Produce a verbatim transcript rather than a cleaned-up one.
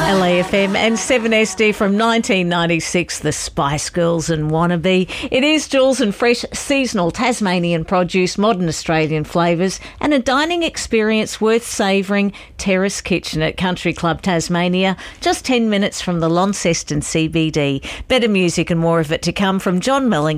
L A F M and seven S D from nineteen ninety-six, the Spice Girls and Wannabe. It is Jules and fresh seasonal Tasmanian produce, modern Australian flavours and a dining experience worth savouring. Terrace Kitchen at Country Club Tasmania, just ten minutes from the Launceston C B D. Better music and more of it to come from John Mellencamp